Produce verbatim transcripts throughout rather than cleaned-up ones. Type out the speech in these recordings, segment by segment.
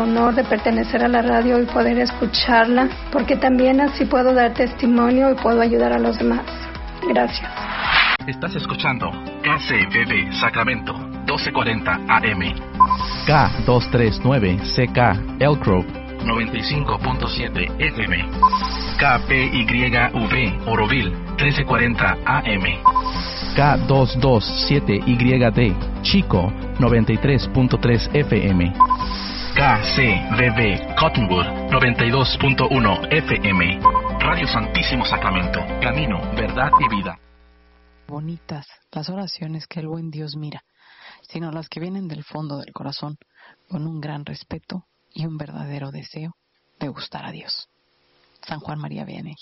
honor de pertenecer a la radio y poder escucharla, porque también así puedo dar testimonio y puedo ayudar a los demás. Gracias. Estás escuchando K C B B Sacramento, doce cuarenta A M. K doscientos treinta y nueve C K Elk Grove, noventa y cinco punto siete F M. K P Y V Oroville, trece cuarenta A M. K doscientos veintisiete Y D Chico, noventa y tres punto tres F M. K C B B Cottonwood, noventa y dos punto uno F M. Radio Santísimo Sacramento, camino, verdad y vida. Bonitas las oraciones que el buen Dios mira, sino las que vienen del fondo del corazón, con un gran respeto y un verdadero deseo de gustar a Dios. San Juan María Vianney.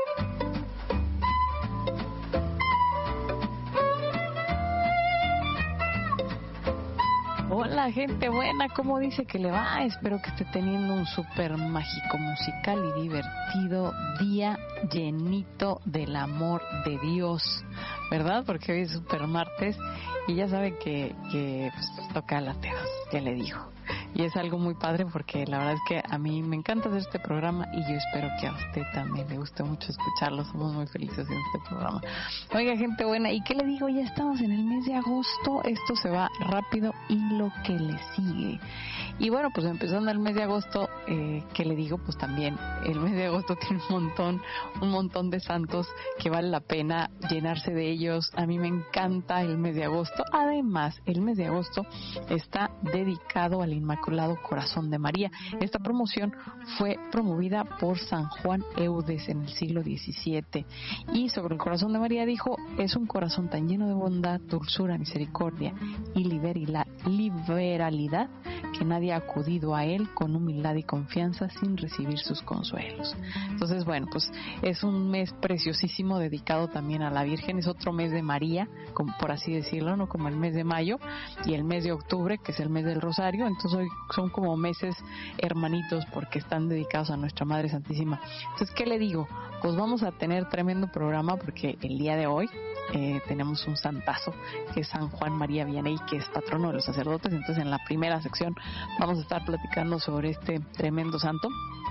Hola gente buena, ¿cómo dice que le va? Espero que esté teniendo un súper mágico, musical y divertido día llenito del amor de Dios, ¿verdad? Porque hoy es súper martes y ya saben que, que pues, toca las tejas, ya le dijo. Y es algo muy padre porque la verdad es que a mí me encanta hacer este programa y yo espero que a usted también le guste mucho escucharlo. Somos muy felices en este programa. Oiga, gente buena, ¿y qué le digo? Ya estamos en el mes de agosto. Esto se va rápido y lo que le sigue. Y bueno, pues empezando el mes de agosto, eh, ¿qué le digo? Pues también el mes de agosto tiene un montón, un montón de santos que vale la pena llenarse de ellos. A mí me encanta el mes de agosto. Además, el mes de agosto está dedicado al Inmaculado Corazón de María. Esta promoción fue promovida por San Juan Eudes en el siglo diecisiete y sobre el Corazón de María dijo: es un corazón tan lleno de bondad, dulzura, misericordia y liberalidad que nadie ha acudido a él con humildad y confianza sin recibir sus consuelos. Entonces, bueno, pues es un mes preciosísimo dedicado también a la Virgen. Es otro mes de María, como por así decirlo, no como el mes de mayo y el mes de octubre, que es el mes del Rosario. Entonces hoy son como meses hermanitos porque están dedicados a Nuestra Madre Santísima. Entonces, ¿qué le digo? Pues vamos a tener tremendo programa porque el día de hoy eh, tenemos un santazo que es San Juan María Vianney, que es patrono de los sacerdotes. Entonces en la primera sección vamos a estar platicando sobre este tremendo santo.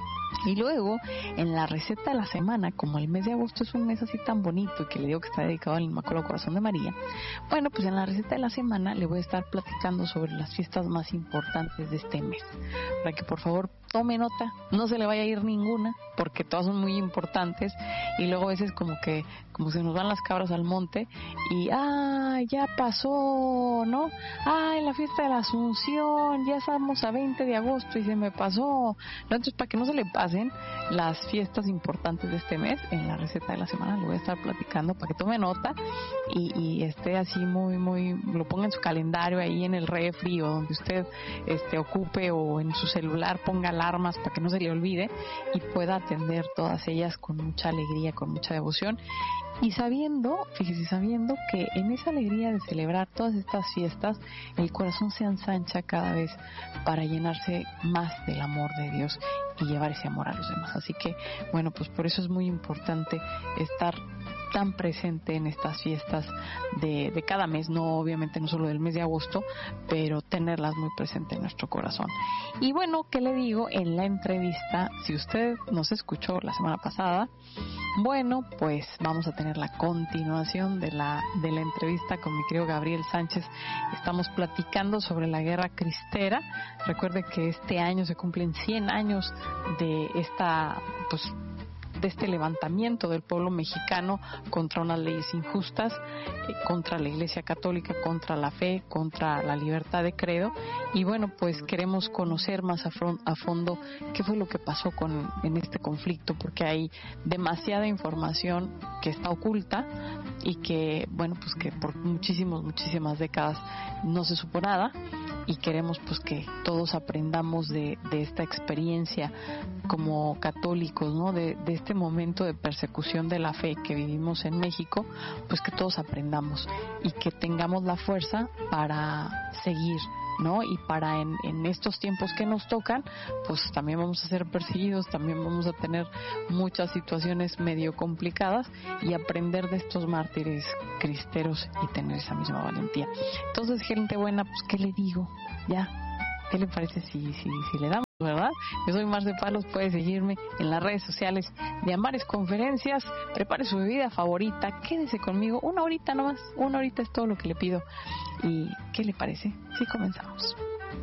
Y luego, en la receta de la semana, como el mes de agosto es un mes así tan bonito y que le digo que está dedicado al Inmaculado Corazón de María, bueno, pues en la receta de la semana le voy a estar platicando sobre las fiestas más importantes de este mes. Para que por favor tome nota, no se le vaya a ir ninguna, porque todas son muy importantes y luego a veces como que como se nos van las cabras al monte y ¡ah, ya pasó! ¿No? ¡Ay, la fiesta de la Asunción! Ya estamos a veinte de agosto y se me pasó. ¿No? Entonces, para que no se le pasen las fiestas importantes de este mes, en la receta de la semana le voy a estar platicando para que tome nota y, y esté así muy, muy, lo ponga en su calendario ahí en el refri o donde usted este, ocupe o en su celular, ponga alarmas para que no se le olvide y pueda atender todas ellas con mucha alegría, con mucha devoción. Y sabiendo, fíjese, sabiendo que en esa alegría de celebrar todas estas fiestas, el corazón se ensancha cada vez para llenarse más del amor de Dios y llevar ese amor a los demás. Así que, bueno, pues por eso es muy importante estar tan presente en estas fiestas de, de cada mes, no obviamente no solo del mes de agosto, pero tenerlas muy presente en nuestro corazón. Y bueno, ¿qué le digo? En la entrevista, si usted nos escuchó la semana pasada, bueno, pues vamos a tener la continuación de la, de la entrevista con mi querido Gabriel Sánchez. Estamos platicando sobre la Guerra Cristera. Recuerde que este año se cumplen cien años de esta, pues, de este levantamiento del pueblo mexicano contra unas leyes injustas, eh, contra la Iglesia Católica, contra la fe, contra la libertad de credo. Y bueno, pues queremos conocer más a, front, a fondo qué fue lo que pasó con, en este conflicto, porque hay demasiada información que está oculta y que, bueno, pues que por muchísimos, muchísimas décadas no se supo nada. Y queremos pues que todos aprendamos de, de esta experiencia como católicos, ¿no? De, de este momento de persecución de la fe que vivimos en México, pues que todos aprendamos y que tengamos la fuerza para seguir, ¿no? Y para en, en estos tiempos que nos tocan, pues también vamos a ser perseguidos, también vamos a tener muchas situaciones medio complicadas y aprender de estos mártires cristeros y tener esa misma valentía. Entonces, gente buena, pues ¿qué le digo? Ya, ¿qué le parece si, si, si le damos ¿verdad? Yo soy Mar de Palos, puede seguirme en las redes sociales de Amares Conferencias. Prepare su bebida favorita, quédese conmigo una horita nomás, una horita es todo lo que le pido. ¿Y qué le parece? Sí, comenzamos.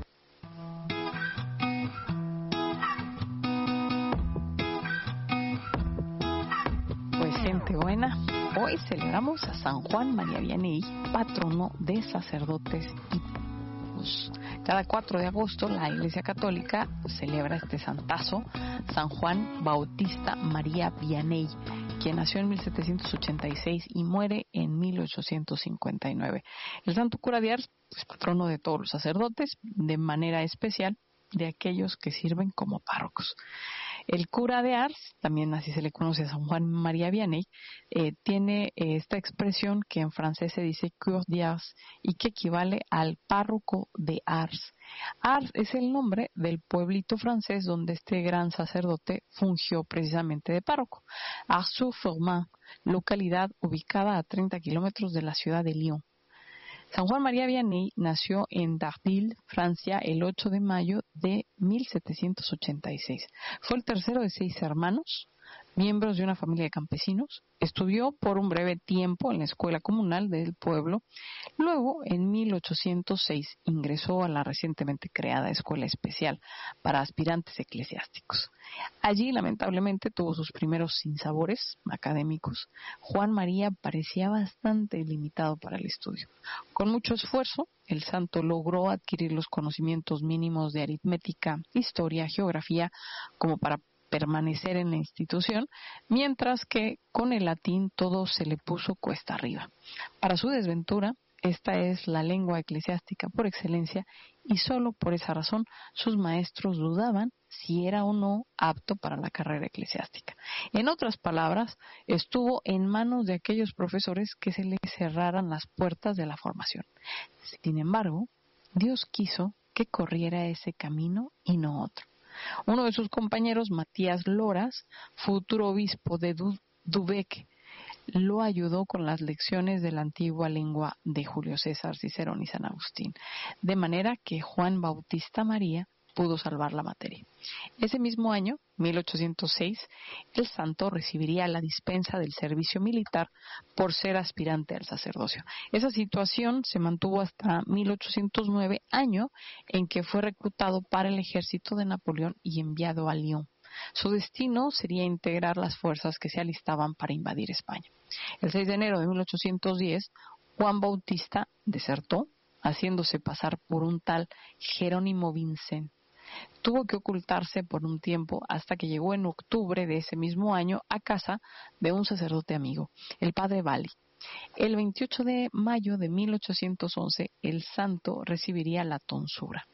Pues gente buena, hoy celebramos a San Juan María Vianney, patrono de sacerdotes y pueblos. Cada cuatro de agosto la Iglesia Católica celebra este santazo, San Juan Bautista María Vianney, quien nació en mil setecientos ochenta y seis y muere en mil ochocientos cincuenta y nueve. El santo cura de Ars es patrono de todos los sacerdotes, de manera especial de aquellos que sirven como párrocos. El cura de Ars, también así se le conoce a San Juan María Vianney, eh, tiene eh, esta expresión que en francés se dice cure d'Ars y que equivale al párroco de Ars. Ars es el nombre del pueblito francés donde este gran sacerdote fungió precisamente de párroco. Ars-sur-Fourmin, localidad ubicada a treinta kilómetros de la ciudad de Lyon. San Juan María Vianney nació en Dardilly, Francia, el ocho de mayo de mil setecientos ochenta y seis. Fue el tercero de seis hermanos, miembros de una familia de campesinos. Estudió por un breve tiempo en la escuela comunal del pueblo. Luego, en mil ochocientos seis, ingresó a la recientemente creada Escuela Especial para Aspirantes Eclesiásticos. Allí, lamentablemente, tuvo sus primeros sinsabores académicos. Juan María parecía bastante limitado para el estudio. Con mucho esfuerzo, el santo logró adquirir los conocimientos mínimos de aritmética, historia, geografía, como para permanecer en la institución, mientras que con el latín todo se le puso cuesta arriba. Para su desventura, esta es la lengua eclesiástica por excelencia y solo por esa razón sus maestros dudaban si era o no apto para la carrera eclesiástica. En otras palabras, estuvo en manos de aquellos profesores que se le cerraran las puertas de la formación. Sin embargo, Dios quiso que corriera ese camino y no otro. Uno de sus compañeros, Matías Loras, futuro obispo de Dubek, lo ayudó con las lecciones de la antigua lengua de Julio César, Cicerón y San Agustín, de manera que Juan Bautista María pudo salvar la materia. Ese mismo año, mil ochocientos seis, el santo recibiría la dispensa del servicio militar por ser aspirante al sacerdocio. Esa situación se mantuvo hasta mil ochocientos nueve, año en que fue reclutado para el ejército de Napoleón y enviado a Lyon. Su destino sería integrar las fuerzas que se alistaban para invadir España. El seis de enero de mil ochocientos diez, Juan Bautista desertó, haciéndose pasar por un tal Jerónimo Vincent. Tuvo que ocultarse por un tiempo hasta que llegó en octubre de ese mismo año a casa de un sacerdote amigo, el padre Bali. El veintiocho de mayo de mil ochocientos once, el santo recibiría la tonsura.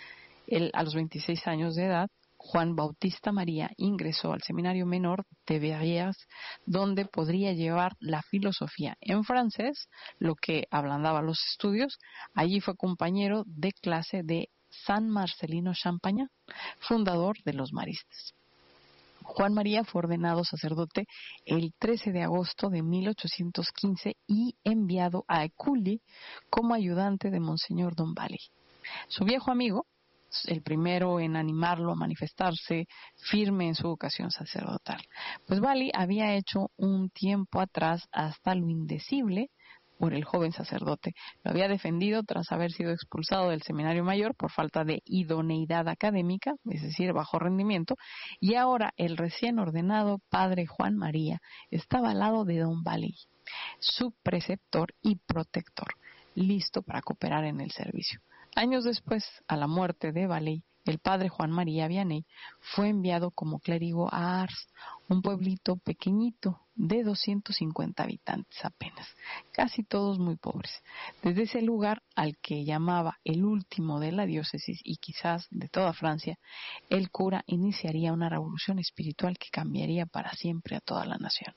Él, a los veintiséis años de edad, Juan Bautista María ingresó al seminario menor de Verrières, donde podría llevar la filosofía en francés, lo que ablandaba los estudios. Allí fue compañero de clase de San Marcelino Champagnat, fundador de los maristas. Juan María fue ordenado sacerdote el trece de agosto de mil ochocientos quince y enviado a Écully como ayudante de Monseñor Don Bali. Su viejo amigo, el primero en animarlo a manifestarse firme en su vocación sacerdotal, pues Bali había hecho un tiempo atrás hasta lo indecible por el joven sacerdote. Lo había defendido tras haber sido expulsado del seminario mayor por falta de idoneidad académica, es decir, bajo rendimiento, y ahora el recién ordenado padre Juan María estaba al lado de Don Bali, su preceptor y protector, listo para cooperar en el servicio. Años después, a la muerte de Bali, el padre Juan María Vianney fue enviado como clérigo a Ars, un pueblito pequeñito de doscientos cincuenta habitantes apenas, casi todos muy pobres. Desde ese lugar, al que llamaba el último de la diócesis y quizás de toda Francia, el cura iniciaría una revolución espiritual que cambiaría para siempre a toda la nación.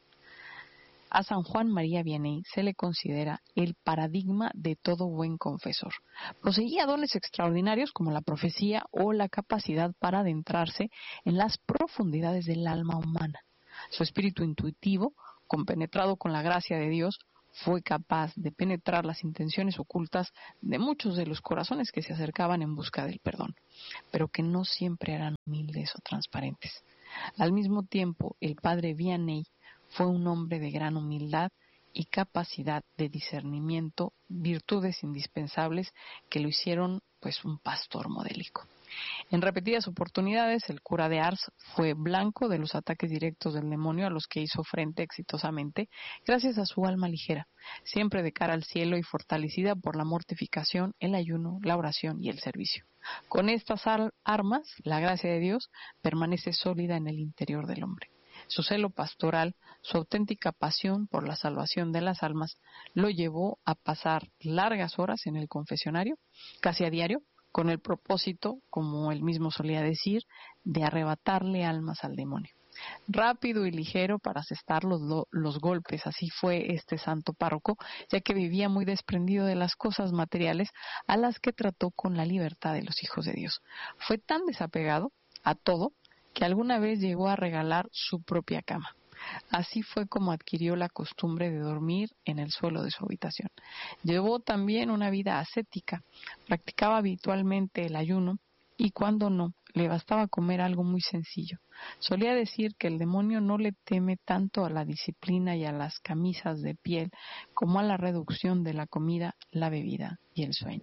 A San Juan María Vianney se le considera el paradigma de todo buen confesor. Poseía dones extraordinarios como la profecía o la capacidad para adentrarse en las profundidades del alma humana. Su espíritu intuitivo, compenetrado con la gracia de Dios, fue capaz de penetrar las intenciones ocultas de muchos de los corazones que se acercaban en busca del perdón, pero que no siempre eran humildes o transparentes. Al mismo tiempo, el padre Vianney fue un hombre de gran humildad y capacidad de discernimiento, virtudes indispensables que lo hicieron pues un pastor modélico. En repetidas oportunidades, el cura de Ars fue blanco de los ataques directos del demonio a los que hizo frente exitosamente gracias a su alma ligera, siempre de cara al cielo y fortalecida por la mortificación, el ayuno, la oración y el servicio. Con estas armas, la gracia de Dios permanece sólida en el interior del hombre. Su celo pastoral, su auténtica pasión por la salvación de las almas, lo llevó a pasar largas horas en el confesionario, casi a diario, con el propósito, como él mismo solía decir, de arrebatarle almas al demonio. Rápido y ligero para asestar los, los golpes, así fue este santo párroco, ya que vivía muy desprendido de las cosas materiales a las que trató con la libertad de los hijos de Dios. Fue tan desapegado a todo que alguna vez llegó a regalar su propia cama. Así fue como adquirió la costumbre de dormir en el suelo de su habitación. Llevó también una vida ascética, practicaba habitualmente el ayuno y cuando no, le bastaba comer algo muy sencillo. Solía decir que el demonio no le teme tanto a la disciplina y a las camisas de piel como a la reducción de la comida, la bebida y el sueño.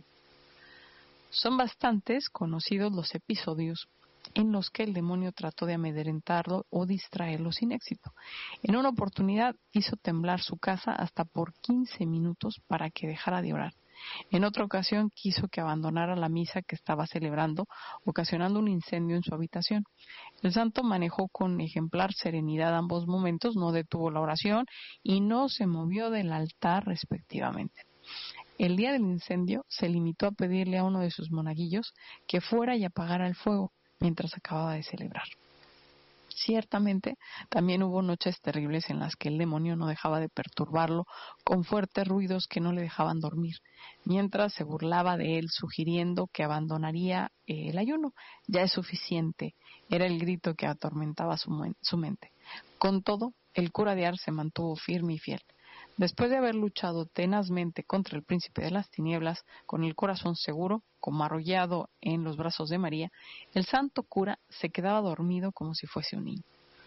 Son bastantes conocidos los episodios en los que el demonio trató de amedrentarlo o distraerlo sin éxito. En una oportunidad hizo temblar su casa hasta por quince minutos para que dejara de orar. En otra ocasión quiso que abandonara la misa que estaba celebrando, ocasionando un incendio en su habitación. El santo manejó con ejemplar serenidad ambos momentos, no detuvo la oración y no se movió del altar respectivamente. El día del incendio se limitó a pedirle a uno de sus monaguillos que fuera y apagara el fuego mientras acababa de celebrar. Ciertamente, también hubo noches terribles en las que el demonio no dejaba de perturbarlo con fuertes ruidos que no le dejaban dormir, mientras se burlaba de él sugiriendo que abandonaría el ayuno. Ya es suficiente, era el grito que atormentaba su, su mente. Con todo, el cura de Ars se mantuvo firme y fiel. Después de haber luchado tenazmente contra el príncipe de las tinieblas, con el corazón seguro, como arrollado en los brazos de María, el santo cura se quedaba dormido como si fuese un niño.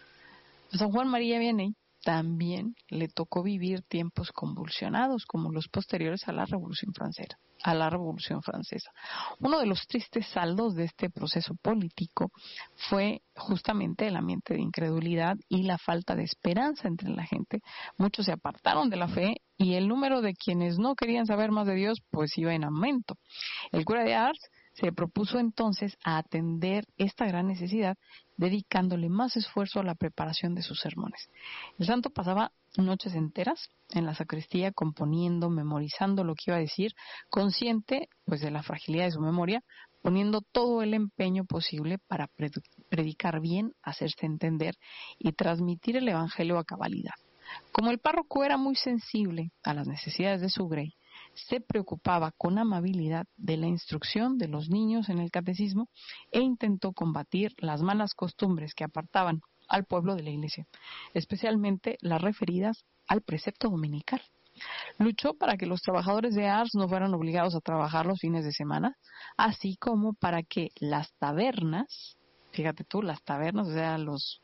A San Juan María Vianney también le tocó vivir tiempos convulsionados como los posteriores a la Revolución Francesa. a la Revolución Francesa. Uno de los tristes saldos de este proceso político fue justamente el ambiente de incredulidad y la falta de esperanza entre la gente. Muchos se apartaron de la fe y el número de quienes no querían saber más de Dios pues iba en aumento. El cura de Ars se propuso entonces a atender esta gran necesidad, dedicándole más esfuerzo a la preparación de sus sermones. El santo pasaba noches enteras en la sacristía componiendo, memorizando lo que iba a decir, consciente pues de la fragilidad de su memoria, poniendo todo el empeño posible para predicar bien, hacerse entender y transmitir el evangelio a cabalidad. Como el párroco era muy sensible a las necesidades de su grey, se preocupaba con amabilidad de la instrucción de los niños en el catecismo e intentó combatir las malas costumbres que apartaban al pueblo de la iglesia, especialmente las referidas al precepto dominical. Luchó para que los trabajadores de Ars no fueran obligados a trabajar los fines de semana, así como para que las tabernas, fíjate tú, las tabernas, o sea, los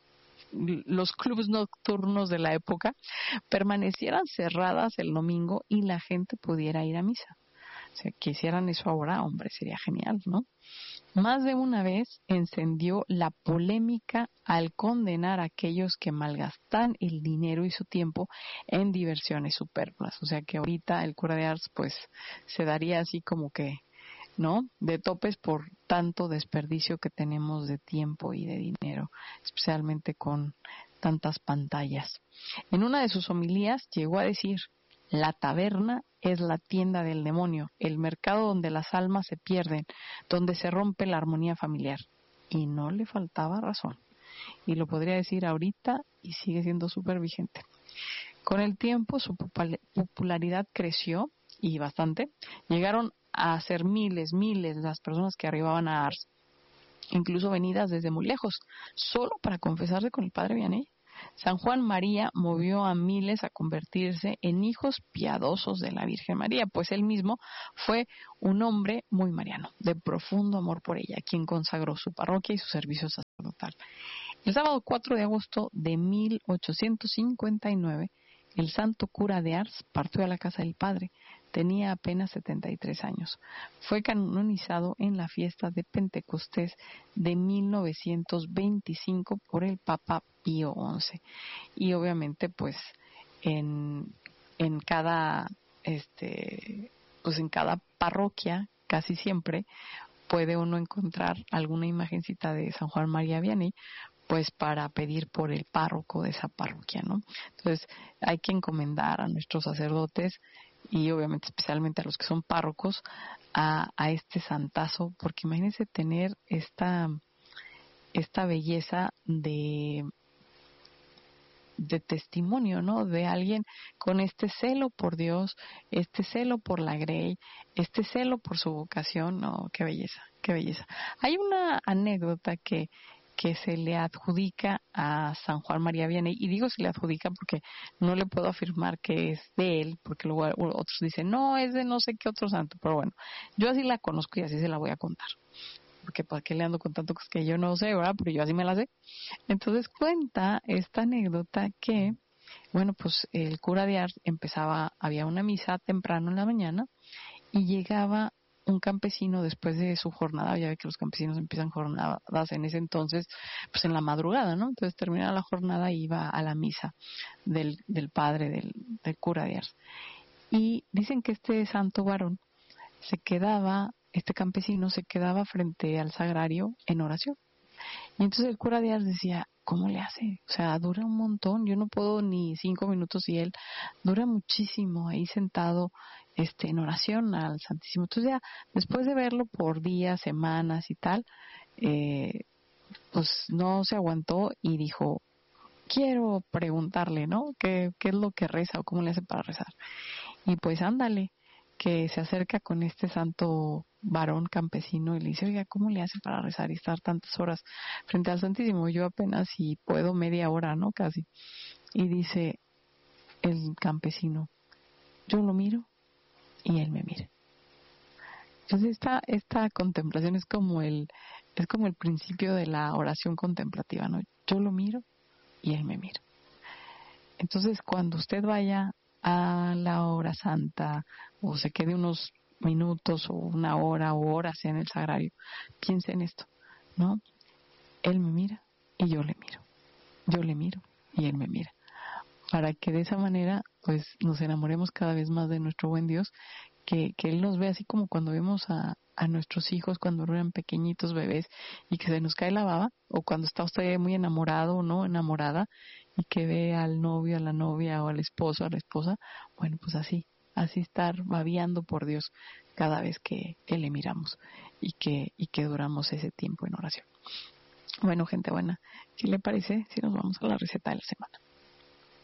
los clubes nocturnos de la época permanecieran cerradas el domingo y la gente pudiera ir a misa. O sea, que hicieran eso ahora, hombre, sería genial, ¿no? Más de una vez encendió la polémica al condenar a aquellos que malgastan el dinero y su tiempo en diversiones superfluas. O sea que ahorita el cura de Ars pues se daría así como que, ¿no?, de topes por tanto desperdicio que tenemos de tiempo y de dinero, especialmente con tantas pantallas. En una de sus homilías llegó a decir: la taberna es la tienda del demonio, el mercado donde las almas se pierden, donde se rompe la armonía familiar. Y no le faltaba razón. Y lo podría decir ahorita y sigue siendo súper vigente. Con el tiempo su popularidad creció y bastante. Llegaron a ser miles, miles las personas que arribaban a Ars, incluso venidas desde muy lejos, solo para confesarse con el padre Vianney. San Juan María movió a miles a convertirse en hijos piadosos de la Virgen María, pues él mismo fue un hombre muy mariano, de profundo amor por ella, quien consagró su parroquia y su servicio sacerdotal. El sábado cuatro de agosto de mil ochocientos cincuenta y nueve, el santo cura de Ars partió a la casa del Padre. Tenía apenas setenta y tres años. Fue canonizado en la fiesta de Pentecostés de mil novecientos veinticinco por el Papa Pío once. Y obviamente, pues, en, en cada, este, pues en cada parroquia, casi siempre, puede uno encontrar alguna imagencita de San Juan María Vianney, pues para pedir por el párroco de esa parroquia, ¿no? Entonces, hay que encomendar a nuestros sacerdotes y obviamente especialmente a los que son párrocos a, a este santazo, porque imagínense tener esta esta belleza de de testimonio, ¿no? De alguien con este celo por Dios, este celo por la Grey, este celo por su vocación, no, qué belleza, qué belleza. Hay una anécdota que que se le adjudica a San Juan María Vianney, y digo se le adjudica porque no le puedo afirmar que es de él, porque luego otros dicen, no, es de no sé qué otro santo, pero bueno, yo así la conozco y así se la voy a contar, porque para qué le ando contando cosas que yo no sé, ¿verdad? Pero yo así me la sé. Entonces cuenta esta anécdota que, bueno, pues el cura de Ars empezaba, había una misa temprano en la mañana, y llegaba un campesino después de su jornada. Ya ve que los campesinos empiezan jornadas en ese entonces, pues en la madrugada, ¿no? Entonces terminaba la jornada y iba a la misa del, del padre, del, del cura de Ars. Y dicen que este santo varón se quedaba, este campesino se quedaba frente al sagrario en oración. Y entonces el cura de Ars decía, ¿cómo le hace? O sea, dura un montón, yo no puedo ni cinco minutos y él dura muchísimo ahí sentado este en oración al Santísimo. Entonces ya, después de verlo por días, semanas y tal, eh, pues no se aguantó y dijo, quiero preguntarle, ¿no? ¿Qué, qué es lo que reza o cómo le hace para rezar? Y pues ándale, que se acerca con este santo varón campesino y le dice, oiga, ¿cómo le hace para rezar y estar tantas horas frente al Santísimo? Yo apenas si puedo media hora, ¿no? Casi. Y dice el campesino, yo lo miro y él me mira. Entonces esta, esta contemplación es como el, es como el principio de la oración contemplativa, ¿no? Yo lo miro y él me mira. Entonces cuando usted vaya a la hora santa o se quede unos minutos o una hora o horas en el sagrario, piense en esto, ¿no? Él me mira y yo le miro, yo le miro y él me mira, para que de esa manera pues nos enamoremos cada vez más de nuestro buen Dios, que, que Él nos ve así como cuando vemos a, a nuestros hijos cuando eran pequeñitos bebés y que se nos cae la baba, o cuando está usted muy enamorado o no enamorada y que ve al novio, a la novia o al esposo, a la esposa. Bueno, pues así, así estar babeando por Dios cada vez que, que le miramos y que, y que duramos ese tiempo en oración. Bueno, gente buena, ¿qué le parece si nos vamos a la receta de la semana?